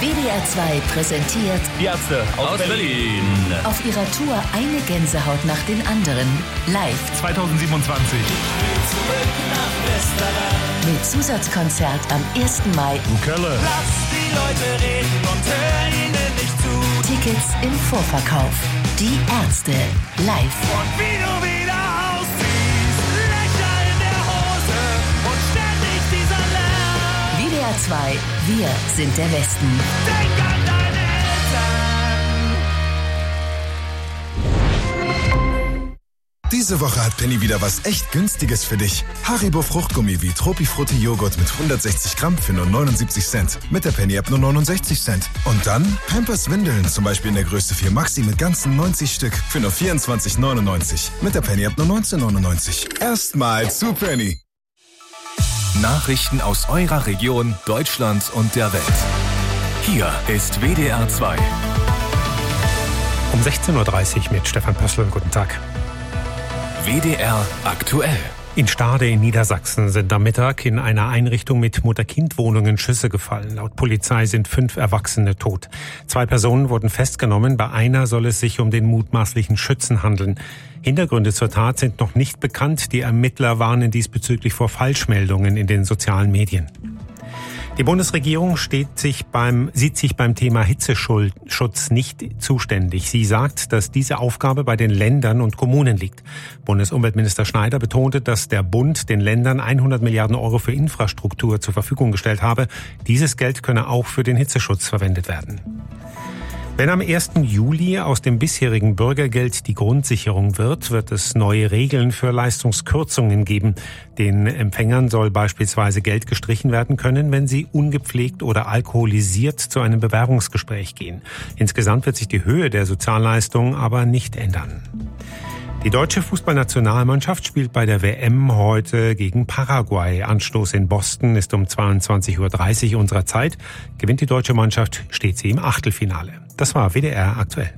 WDR 2 präsentiert Die Ärzte aus Berlin. Auf ihrer Tour eine Gänsehaut nach den anderen. Live 2027. mit Zusatzkonzert am 1. Mai. Kölle. Lass die Leute reden und hör ihnen nicht zu. Tickets im Vorverkauf. Die Ärzte. Live. Und wie du wieder ausziehst, Löcher in der Hose und ständig dieser Lärm. WDR 2. Wir sind der Westen. Denk an deine Eltern. Diese Woche hat Penny wieder was echt Günstiges für dich. Haribo Fruchtgummi wie Tropifrutti Joghurt mit 160 Gramm für nur 79 Cent. Mit der Penny-App nur 69 Cent. Und dann Pampers Windeln, zum Beispiel in der Größe 4 Maxi mit ganzen 90 Stück für nur 24,99. Mit der Penny-App nur 19,99. Erstmal zu Penny. Nachrichten aus eurer Region, Deutschland und der Welt. Hier ist WDR 2. Um 16.30 Uhr mit Stefan Pössl. Guten Tag. WDR aktuell. In Stade in Niedersachsen sind am Mittag in einer Einrichtung mit Mutter-Kind-Wohnungen Schüsse gefallen. Laut Polizei sind 5 Erwachsene tot. 2 Personen wurden festgenommen. Bei einer soll es sich um den mutmaßlichen Schützen handeln. Hintergründe zur Tat sind noch nicht bekannt. Die Ermittler warnen diesbezüglich vor Falschmeldungen in den sozialen Medien. Die Bundesregierung sieht sich beim Thema Hitzeschutz nicht zuständig. Sie sagt, dass diese Aufgabe bei den Ländern und Kommunen liegt. Bundesumweltminister Schneider betonte, dass der Bund den Ländern 100 Milliarden Euro für Infrastruktur zur Verfügung gestellt habe. Dieses Geld könne auch für den Hitzeschutz verwendet werden. Wenn am 1. Juli aus dem bisherigen Bürgergeld die Grundsicherung wird es neue Regeln für Leistungskürzungen geben. Den Empfängern soll beispielsweise Geld gestrichen werden können, wenn sie ungepflegt oder alkoholisiert zu einem Bewerbungsgespräch gehen. Insgesamt wird sich die Höhe der Sozialleistung aber nicht ändern. Die deutsche Fußballnationalmannschaft spielt bei der WM heute gegen Paraguay. Anstoß in Boston ist um 22.30 Uhr unserer Zeit. Gewinnt die deutsche Mannschaft, steht sie im Achtelfinale. Das war WDR aktuell.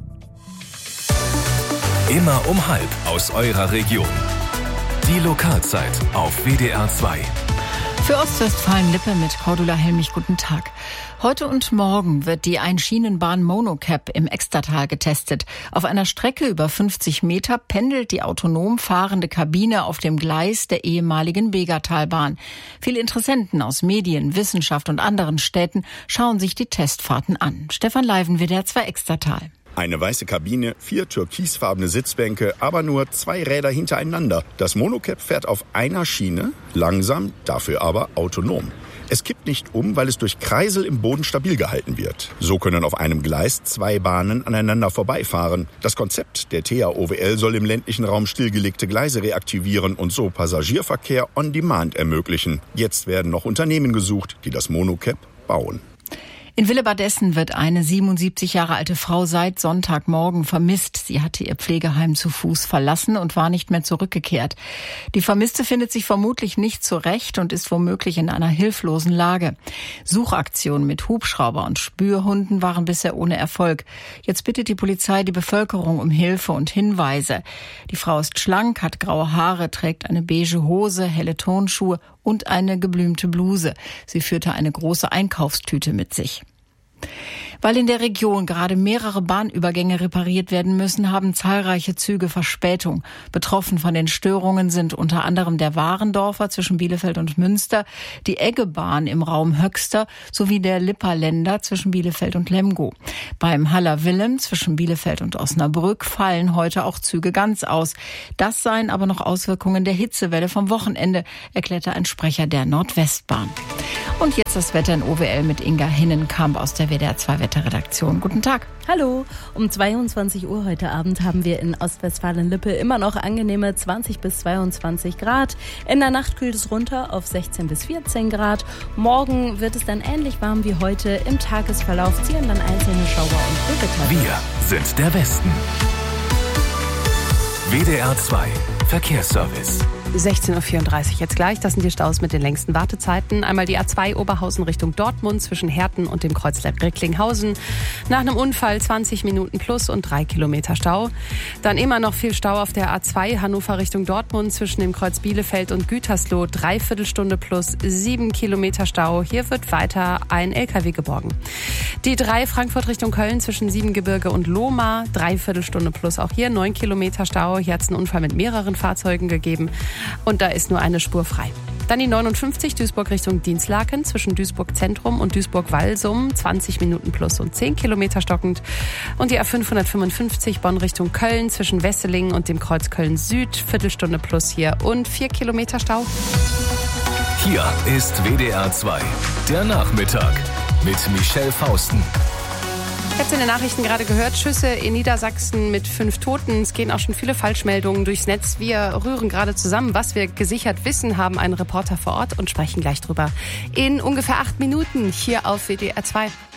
Immer um halb aus eurer Region. Die Lokalzeit auf WDR 2. Für Ostwestfalen-Lippe mit Cordula Helmich, guten Tag. Heute und morgen wird die Einschienenbahn Monocap im Extertal getestet. Auf einer Strecke über 50 Meter pendelt die autonom fahrende Kabine auf dem Gleis der ehemaligen Begatalbahn. Viele Interessenten aus Medien, Wissenschaft und anderen Städten schauen sich die Testfahrten an. Stefan Leiven, WDR 2 Extertal. Eine weiße Kabine, 4 türkisfarbene Sitzbänke, aber nur 2 Räder hintereinander. Das Monocap fährt auf einer Schiene, langsam, dafür aber autonom. Es kippt nicht um, weil es durch Kreisel im Boden stabil gehalten wird. So können auf einem Gleis 2 Bahnen aneinander vorbeifahren. Das Konzept der THOWL soll im ländlichen Raum stillgelegte Gleise reaktivieren und so Passagierverkehr on demand ermöglichen. Jetzt werden noch Unternehmen gesucht, die das Monocap bauen. In Willebadessen wird eine 77 Jahre alte Frau seit Sonntagmorgen vermisst. Sie hatte ihr Pflegeheim zu Fuß verlassen und war nicht mehr zurückgekehrt. Die Vermisste findet sich vermutlich nicht zurecht und ist womöglich in einer hilflosen Lage. Suchaktionen mit Hubschrauber und Spürhunden waren bisher ohne Erfolg. Jetzt bittet die Polizei die Bevölkerung um Hilfe und Hinweise. Die Frau ist schlank, hat graue Haare, trägt eine beige Hose, helle Turnschuhe und eine geblümte Bluse. Sie führte eine große Einkaufstüte mit sich. Weil in der Region gerade mehrere Bahnübergänge repariert werden müssen, haben zahlreiche Züge Verspätung. Betroffen von den Störungen sind unter anderem der Warendorfer zwischen Bielefeld und Münster, die Eggebahn im Raum Höxter sowie der Lipperländer zwischen Bielefeld und Lemgo. Beim Haller-Willem zwischen Bielefeld und Osnabrück fallen heute auch Züge ganz aus. Das seien aber noch Auswirkungen der Hitzewelle vom Wochenende, erklärte ein Sprecher der Nordwestbahn. Und jetzt das Wetter in OWL mit Inga Hinnenkamp aus der WDR 2 Wetterredaktion. Guten Tag. Hallo. Um 22 Uhr heute Abend haben wir in Ostwestfalen-Lippe immer noch angenehme 20 bis 22 Grad. In der Nacht kühlt es runter auf 16 bis 14 Grad. Morgen wird es dann ähnlich warm wie heute. Im Tagesverlauf ziehen dann einzelne Schauer und Gewitter. Wir sind der Westen. WDR 2 Verkehrsservice. 16.34 Uhr jetzt gleich. Das sind die Staus mit den längsten Wartezeiten. Einmal die A2 Oberhausen Richtung Dortmund zwischen Herten und dem Kreuz Recklinghausen. Nach einem Unfall 20 Minuten plus und 3 Kilometer Stau. Dann immer noch viel Stau auf der A2 Hannover Richtung Dortmund zwischen dem Kreuz Bielefeld und Gütersloh. 3/4 Stunde plus 7 Kilometer Stau. Hier wird weiter ein LKW geborgen. Die 3 Frankfurt Richtung Köln zwischen Siebengebirge und Lohmar. 3/4 Stunde plus auch hier 9 Kilometer Stau. Hier hat es einen Unfall mit mehreren Fahrzeugen gegeben. Und da ist nur eine Spur frei. Dann die 59 Duisburg Richtung Dinslaken zwischen Duisburg Zentrum und Duisburg-Walsum. 20 Minuten plus und 10 Kilometer stockend. Und die A555 Bonn Richtung Köln zwischen Wesseling und dem Kreuz Köln Süd. Viertelstunde plus hier und 4 Kilometer Stau. Hier ist WDR 2, der Nachmittag mit Michelle Fausten. Ich habe es in den Nachrichten gerade gehört, Schüsse in Niedersachsen mit 5 Toten. Es gehen auch schon viele Falschmeldungen durchs Netz. Wir rühren gerade zusammen, was wir gesichert wissen, haben einen Reporter vor Ort und sprechen gleich drüber in ungefähr 8 Minuten hier auf WDR 2.